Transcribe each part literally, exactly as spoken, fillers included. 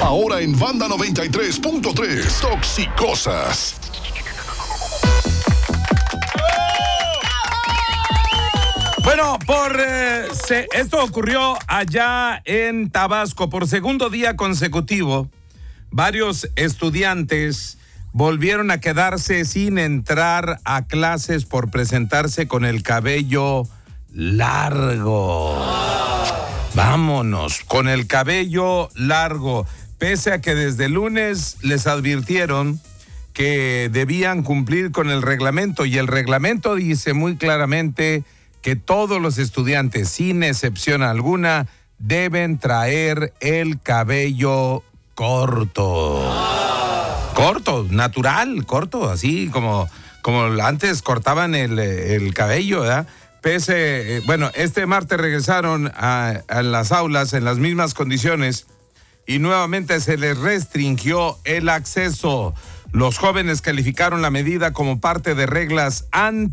Ahora en Banda noventa y tres punto tres, Toxicosas. Bueno, por eh, se, esto ocurrió allá en Tabasco. Por segundo día consecutivo, varios estudiantes volvieron a quedarse sin entrar a clases por presentarse con el cabello largo. Vámonos, con el cabello largo. Pese a que desde el lunes les advirtieron que debían cumplir con el reglamento, y el reglamento dice muy claramente que todos los estudiantes, sin excepción alguna, deben traer el cabello corto. Corto, natural, corto, así como, como antes cortaban el, el cabello, ¿verdad? Pese, eh, bueno, este martes regresaron a, a las aulas en las mismas condiciones y nuevamente se les restringió el acceso. Los jóvenes calificaron la medida como parte de reglas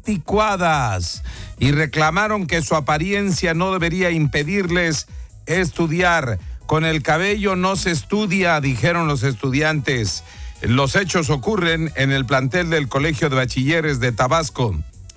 anticuadas y reclamaron que su apariencia no debería impedirles estudiar. Con el cabello no se estudia, dijeron los estudiantes. Los hechos ocurren en el plantel del Colegio de Bachilleres de Tabasco,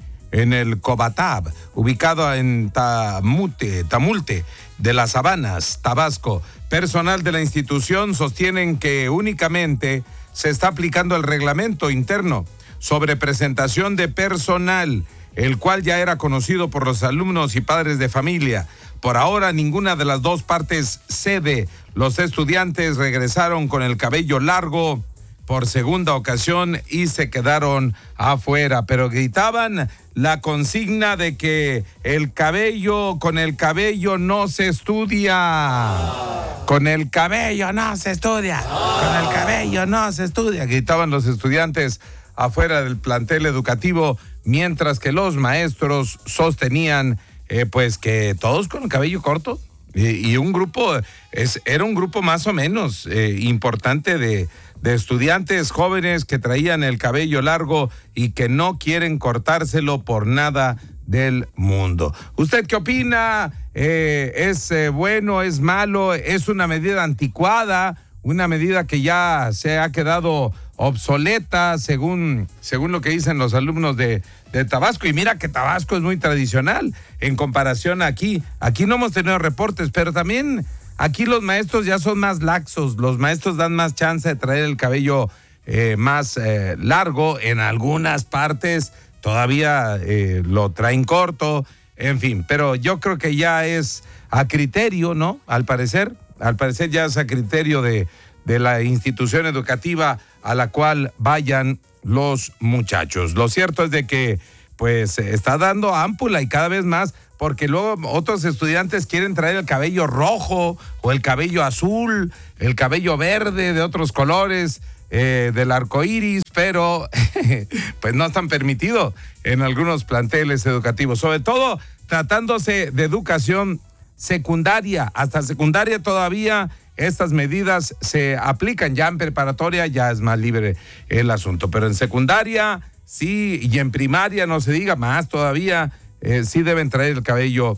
en el Cobatab, ubicado en Tamute, Tamulte de las Sabanas, Tabasco. Personal de la institución sostienen que únicamente se está aplicando el reglamento interno sobre presentación de personal, el cual ya era conocido por los alumnos y padres de familia. Por ahora, ninguna de las dos partes cede. Los estudiantes regresaron con el cabello largo por segunda ocasión y se quedaron afuera, pero gritaban la consigna de que el cabello, con el cabello no se estudia. Con el cabello no se estudia. Con el cabello no se estudia. Gritaban los estudiantes afuera del plantel educativo, mientras que los maestros sostenían eh, pues que todos con el cabello corto. Y, y un grupo, es, era un grupo más o menos eh, importante de, de estudiantes jóvenes que traían el cabello largo y que no quieren cortárselo por nada del mundo. ¿Usted qué opina? Eh, ¿Es eh, bueno, es malo? ¿Es una medida anticuada? Una medida que ya se ha quedado obsoleta, según, según lo que dicen los alumnos de, de Tabasco. Y mira que Tabasco es muy tradicional en comparación a aquí. Aquí no hemos tenido reportes, pero también aquí los maestros ya son más laxos. Los maestros dan más chance de traer el cabello eh, más eh, largo. En algunas partes todavía eh, lo traen corto, en fin. Pero yo creo que ya es a criterio, ¿no? Al parecer, al parecer ya es a criterio de, de la institución educativa a la cual vayan los muchachos. Lo cierto es de que pues está dando ámpula y cada vez más, porque luego otros estudiantes quieren traer el cabello rojo o el cabello azul, el cabello verde de otros colores eh, del arco iris, pero pues no están permitidos en algunos planteles educativos, sobre todo tratándose de educación secundaria. Hasta secundaria todavía estas medidas se aplican. Ya en preparatoria ya es más libre el asunto, pero en secundaria sí, y en primaria no se diga más todavía, eh, sí deben traer el cabello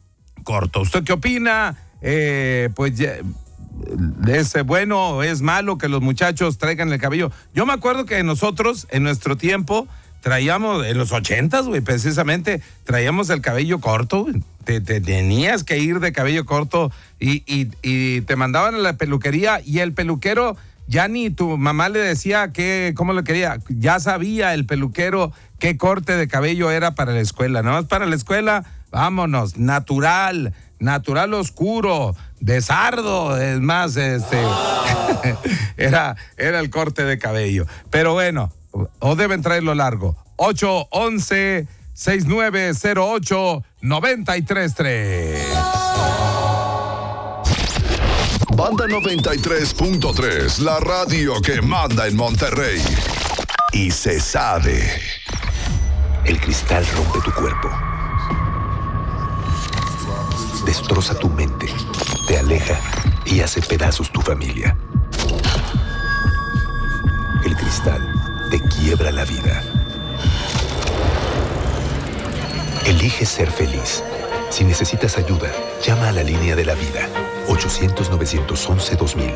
corto. ¿Usted qué opina? Eh, pues ¿es bueno o es malo que los muchachos traigan el cabello? Yo me acuerdo que nosotros en nuestro tiempo traíamos, en los ochentas, güey, precisamente, traíamos el cabello corto, güey. Te, te tenías que ir de cabello corto y, y, y te mandaban a la peluquería y el peluquero, ya ni tu mamá le decía que, cómo lo quería, ya sabía el peluquero qué corte de cabello era para la escuela. Nada más para la escuela, vámonos, natural, natural oscuro, de sardo, es más, este, era, era el corte de cabello. Pero bueno, o deben traerlo largo. ocho once, sesenta y nueve cero ocho, noventa y tres tres. Banda noventa y tres punto tres, la radio que manda en Monterrey. Y se sabe. El cristal rompe tu cuerpo. Destroza tu mente. Te aleja y hace pedazos tu familia. El cristal te quiebra la vida. Elige ser feliz. Si necesitas ayuda, llama a la línea de la vida. ochocientos, novecientos once, dos mil.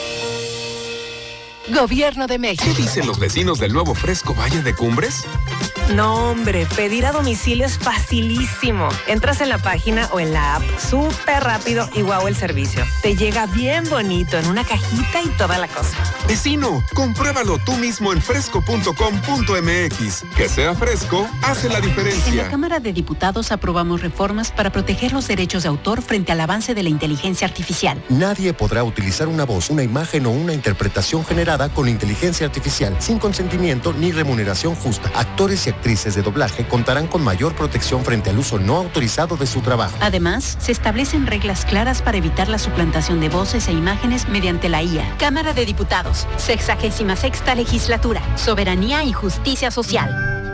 Gobierno de México. ¿Qué dicen los vecinos del nuevo Fresco Valle de Cumbres? No, hombre, pedir a domicilio es facilísimo. Entras en la página o en la app, súper rápido y guau el servicio. Te llega bien bonito en una cajita y toda la cosa. Vecino, compruébalo tú mismo en fresco punto com punto m x. Que sea fresco, hace la diferencia. En la Cámara de Diputados aprobamos reformas para proteger los derechos de autor frente al avance de la inteligencia artificial. Nadie podrá utilizar una voz, una imagen o una interpretación generada con inteligencia artificial sin consentimiento ni remuneración justa. Actores y actrices de doblaje contarán con mayor protección frente al uso no autorizado de su trabajo. Además, se establecen reglas claras para evitar la suplantación de voces e imágenes mediante la I A. Cámara de Diputados, sexagésima sexta legislatura, soberanía y justicia social.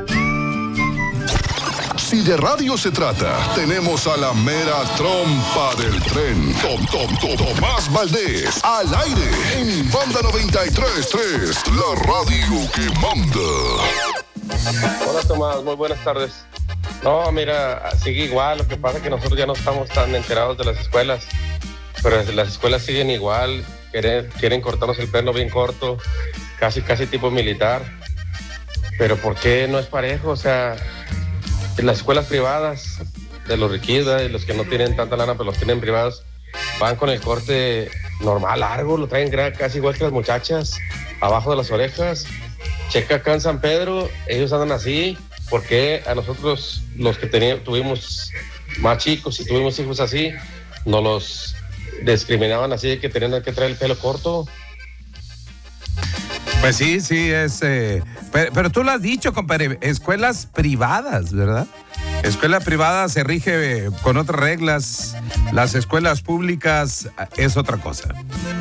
Si de radio se trata, tenemos a la mera trompa del tren. Tom, Tom, Tom, Tomás Valdés, al aire, en Banda noventa y tres punto tres, la radio que manda. Hola Tomás, muy buenas tardes. No, mira, sigue igual, lo que pasa es que nosotros ya no estamos tan enterados de las escuelas, pero las escuelas siguen igual, quieren, quieren cortarnos el pelo bien corto, casi, casi tipo militar, pero ¿por qué no es parejo? O sea, en las escuelas privadas, de los riquillos, de los que no tienen tanta lana, pero los tienen privados, van con el corte normal, largo, lo traen casi igual que las muchachas, abajo de las orejas. Checa acá en San Pedro, ellos andan así. ¿Por qué a nosotros, los que teníamos, tuvimos más chicos y tuvimos hijos así, no los discriminaban así de que tenían que traer el pelo corto? Pues sí, sí, es... Eh, pero, pero tú lo has dicho, compadre, escuelas privadas, ¿verdad? Escuela privada se rige eh, con otras reglas, las escuelas públicas es otra cosa.